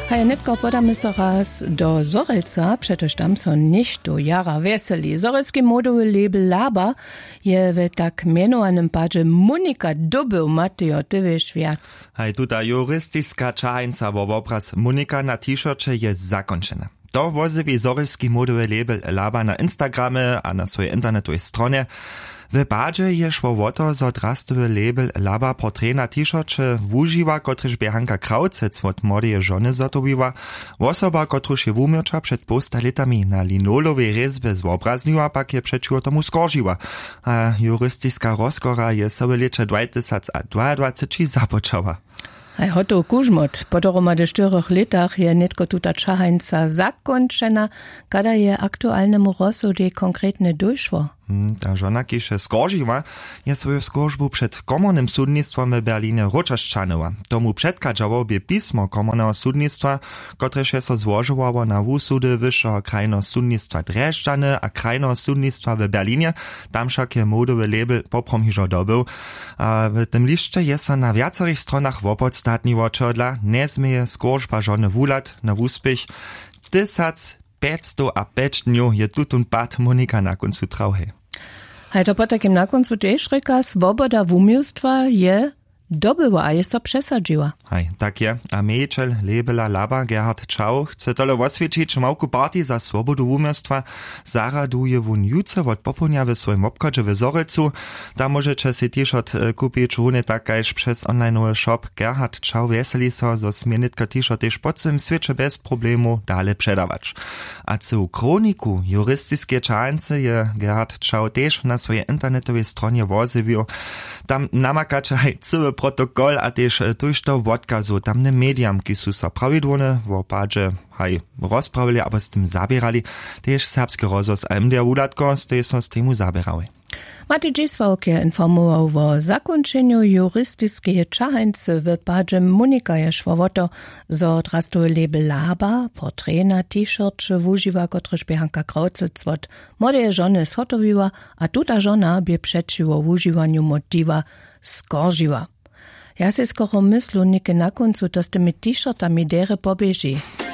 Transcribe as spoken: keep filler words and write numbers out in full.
Hej, netko podamy so raz do Zorelca, przecież tam są nicht do jara weseli. Zorelski modowy label Laba je w tak mianowanym padzie Monika Dobył. Mateo, ty wiesz wiac. Hej, tuta jurystyska czahańca wo obraz Monika na t-shircie je zakończona. To wozywi Zorelski modowy label Laba na Instagramie a na swojej internetowej stronie. W padzie je szło o to, zo drastowy label Laba portret na t-shircie wužiwa, kotryż Biehanka Krautec od młodeje żony zatowiła, osoba, kotryż je wumiocza przed posta latami na linolowej rezbie zwobrazniła, pak je przeciwko tomu skoržiła. A jurystyska rozkora je sobie lecze dwa tysiące dwudziesty zapoczęła. Hej, hoto kužmot, po dohromady czterech latach je netko tuta czahańca zakończena, kada je aktualnemu rozsudzie konkretne dojszło. Hmm, ta żona, kisze skoržiła, je swoją skorzbu przed komornym sudnictwem w Berlinie roczaszczanyła. Tomu przedkadzało by pismo komornego sudnictwa, kotreż je so złożyło na wusudy wyższego krajnego sudnictwa Dreszczany a krajnego sudnictwa w Berlinie, tam však je modowy label popromhižo dobył. A w tym liście je so na wiacerých stronach wopodstatniło, czodla nie zmieje skorzba żony wulat na wuspich. Tysac pięćsto a pięć dniów je tutun pad Monika na końcu trauhej. Hej, to po takim na końcu też reka, swoboda wumiostwa je dobyła, a je so przesadziła. Hej, tak je. A majiteľ labela Laba Gerhard Čau chce tole osvědčić małku partii za swobodu wumiostwa. Zaraduje wun juce od popołudnia w swoim obchodzie w Zorelcu. Tam możecie si t-shirt kupić równie takajż przez online shop. Gerhard Čau weseli so, zo smienitka t-shirt też po całym świecie bez problemu dalej przedawać. A co kroniku jurystycznej czahańce je Gerhard Čau też na swojej internetowej stronie wozywił. Tam namakacze hej cały protokol a też tuż to odkazu tamnym mediam, ki su so prawidłone w opadzie hej rozprawili, aber z tym zabierali, też serbski rozhlas a M D R udatko, z tej są z temu zabierali. Mati Dzisławkie informował o zakończeniu jurystycznej czahańce w padzie Monika je szło o to, zo drastowy label Laba portret na t-shircie wužiwa, kotryż Biehanka Krautec od młodeje żony zhotowiła, a tuta żona by przeciwko wužiwaniu motiva skoržiła. Ja se skoro myslu, nike na koncu, to z tymi t-shirtami dere pobieži.